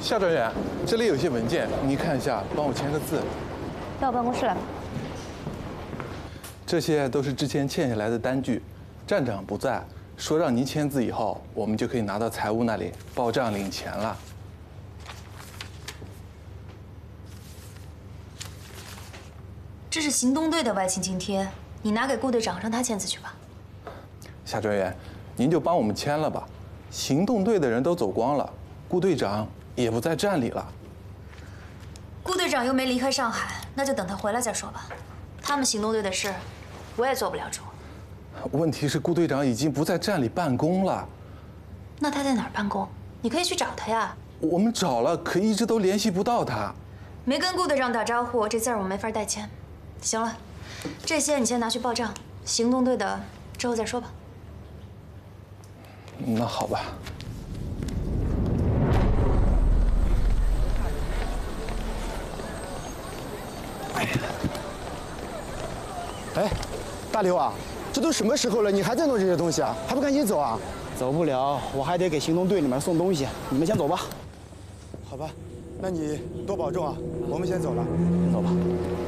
夏专员，这里有些文件，你看一下，帮我签个字。 到我办公室来吧。 这些都是之前欠下来的单据，站长不在，说让您签字以后，我们就可以拿到财务那里报账领钱了。 这是行动队的外勤津贴，你拿给顾队长，让他签字去吧。 夏专员，您就帮我们签了吧。行动队的人都走光了，顾队长也不在站里了。 顾队长又没离开上海，那就等他回来再说吧。他们行动队的事，我也做不了主。 问题是顾队长已经不在站里办公了。 那他在哪儿办公？你可以去找他呀。 我们找了，可一直都联系不到他。 没跟顾队长打招呼，这字儿我没法代签。行了，这些你先拿去报账，行动队的之后再说吧。 那好吧。 哎，大刘啊，这都什么时候了，你还在弄这些东西啊？还不赶紧走啊？ 走不了，我还得给行动队里面送东西。你们先走吧。 好吧，那你多保重啊。我们先走了。 先走吧。